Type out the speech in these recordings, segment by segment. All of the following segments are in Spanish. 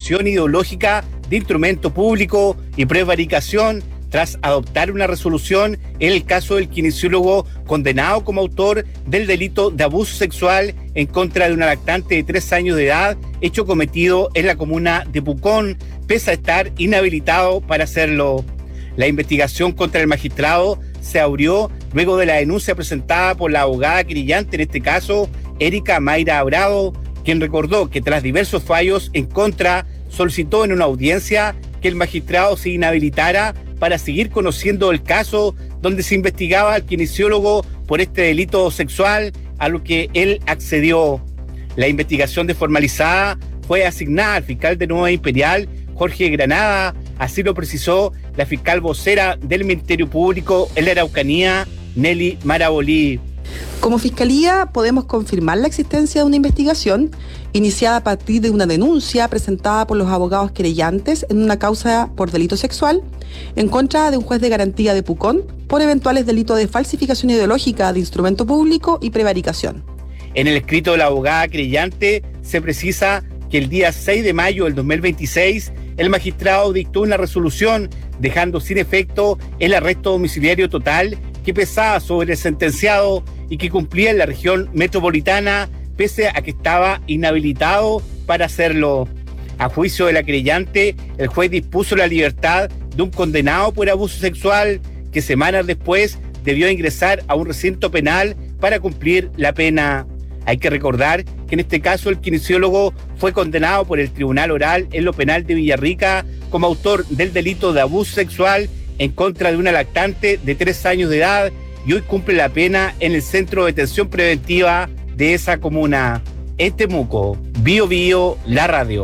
apropiación ideológica de instrumento público y prevaricación tras adoptar una resolución en el caso del kinesiólogo condenado como autor del delito de abuso sexual en contra de una lactante de 3 años de edad, hecho cometido en la comuna de Pucón, pese a estar inhabilitado para hacerlo. La investigación contra el magistrado se abrió luego de la denuncia presentada por la abogada querellante, en este caso, Erika Mayra Abrado, quien recordó que tras diversos fallos en contra, solicitó en una audiencia que el magistrado se inhabilitara para seguir conociendo el caso donde se investigaba al kinesiólogo por este delito sexual, a lo que él accedió. La investigación desformalizada fue asignada al fiscal de Nueva Imperial, Jorge Granada, así lo precisó la fiscal vocera del Ministerio Público en la Araucanía, Nelly Marabolí. Como Fiscalía podemos confirmar la existencia de una investigación iniciada a partir de una denuncia presentada por los abogados querellantes en una causa por delito sexual en contra de un juez de garantía de Pucón por eventuales delitos de falsificación ideológica de instrumento público y prevaricación. En el escrito de la abogada querellante se precisa que el día 6 de mayo del 2026 el magistrado dictó una resolución dejando sin efecto el arresto domiciliario total que pesaba sobre el sentenciado y que cumplía en la región metropolitana, pese a que estaba inhabilitado para hacerlo. A juicio de la querellante, el juez dispuso la libertad de un condenado por abuso sexual que semanas después debió ingresar a un recinto penal para cumplir la pena. Hay que recordar que en este caso el kinesiólogo fue condenado por el Tribunal Oral en lo Penal de Villarrica como autor del delito de abuso sexual en contra de una lactante de 3 años de edad y hoy cumple la pena en el Centro de Detención Preventiva de esa comuna. En Temuco, Bio Bio, la radio.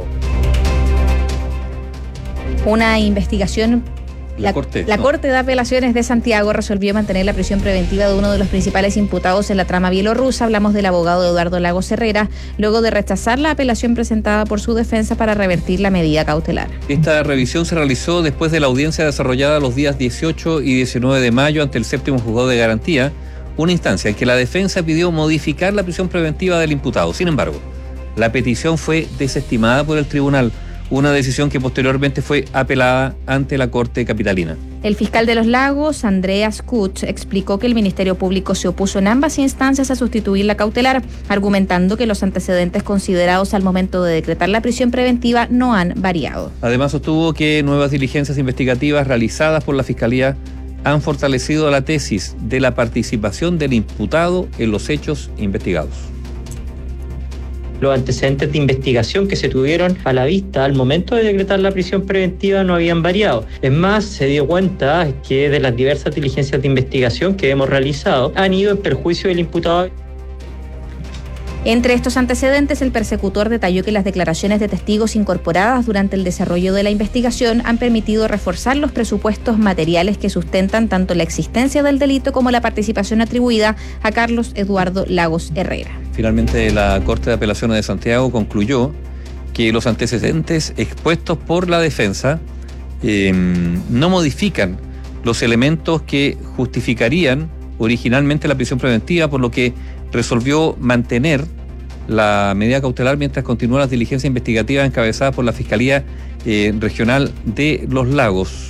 Una investigación. La Corte de Apelaciones de Santiago resolvió mantener la prisión preventiva de uno de los principales imputados en la trama bielorrusa. Hablamos del abogado Eduardo Lagos Herrera, luego de rechazar la apelación presentada por su defensa para revertir la medida cautelar. Esta revisión se realizó después de la audiencia desarrollada los días 18 y 19 de mayo ante el séptimo juzgado de garantía, una instancia en que la defensa pidió modificar la prisión preventiva del imputado. Sin embargo, la petición fue desestimada por el tribunal, una decisión que posteriormente fue apelada ante la Corte Capitalina. El fiscal de Los Lagos, Andreas Kutz, explicó que el Ministerio Público se opuso en ambas instancias a sustituir la cautelar, argumentando que los antecedentes considerados al momento de decretar la prisión preventiva no han variado. Además, sostuvo que nuevas diligencias investigativas realizadas por la Fiscalía han fortalecido la tesis de la participación del imputado en los hechos investigados. Los antecedentes de investigación que se tuvieron a la vista al momento de decretar la prisión preventiva no habían variado. Es más, se dio cuenta que de las diversas diligencias de investigación que hemos realizado han ido en perjuicio del imputado. Entre estos antecedentes, el persecutor detalló que las declaraciones de testigos incorporadas durante el desarrollo de la investigación han permitido reforzar los presupuestos materiales que sustentan tanto la existencia del delito como la participación atribuida a Carlos Eduardo Lagos Herrera. Finalmente, la Corte de Apelaciones de Santiago concluyó que los antecedentes expuestos por la defensa no modifican los elementos que justificarían originalmente la prisión preventiva, por lo que resolvió mantener la medida cautelar mientras continúan las diligencias investigativas encabezadas por la Fiscalía Regional de Los Lagos.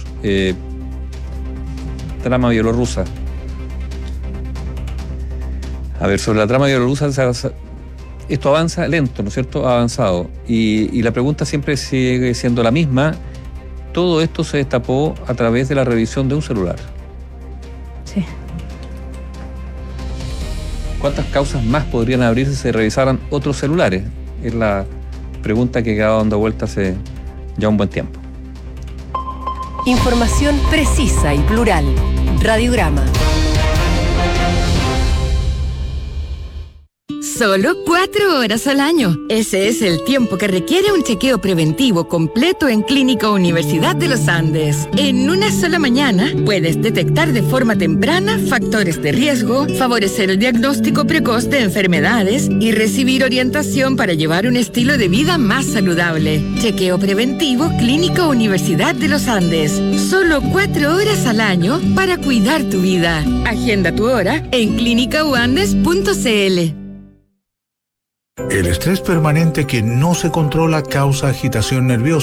Trama bielorrusa. A ver, sobre la trama bielorrusa, esto avanza lento, ¿no es cierto? Ha avanzado. Y la pregunta siempre sigue siendo la misma. Todo esto se destapó a través de la revisión de un celular. Sí. ¿Cuántas causas más podrían abrirse si se revisaran otros celulares? Es la pregunta que quedaba dando vuelta hace ya un buen tiempo. Información precisa y plural. Radiograma. Solo 4 horas al año. Ese es el tiempo que requiere un chequeo preventivo completo en Clínica Universidad de los Andes. En una sola mañana puedes detectar de forma temprana factores de riesgo, favorecer el diagnóstico precoz de enfermedades y recibir orientación para llevar un estilo de vida más saludable. Chequeo preventivo Clínica Universidad de los Andes. Solo 4 horas al año para cuidar tu vida. Agenda tu hora en clinicauandes.cl. El estrés permanente que no se controla causa agitación nerviosa.